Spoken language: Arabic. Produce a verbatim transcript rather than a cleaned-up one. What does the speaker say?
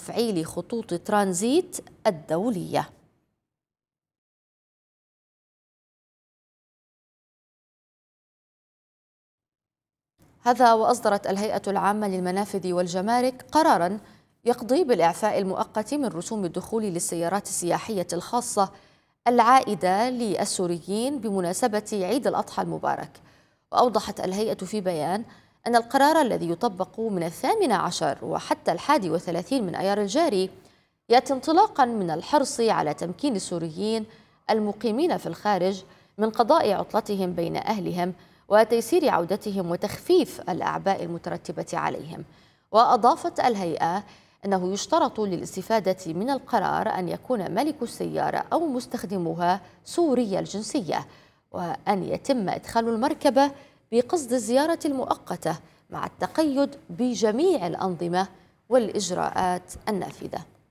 تفعيل خطوط ترانزيت الدولية. هذا وأصدرت الهيئة العامة للمنافذ والجمارك قراراً يقضي بالإعفاء المؤقت من رسوم الدخول للسيارات السياحية الخاصة العائدة للسوريين بمناسبة عيد الأضحى المبارك. وأوضحت الهيئة في بيان أن القرار الذي يطبق من الثامن عشر وحتى الحادي وثلاثين من أيار الجاري يأتي انطلاقا من الحرص على تمكين السوريين المقيمين في الخارج من قضاء عطلتهم بين أهلهم وتيسير عودتهم وتخفيف الأعباء المترتبة عليهم. وأضافت الهيئة أنه يشترط للاستفادة من القرار أن يكون مالك السيارة أو مستخدمها سوري الجنسية، وأن يتم إدخال المركبة بقصد الزيارة المؤقتة مع التقيد بجميع الأنظمة والإجراءات النافذة.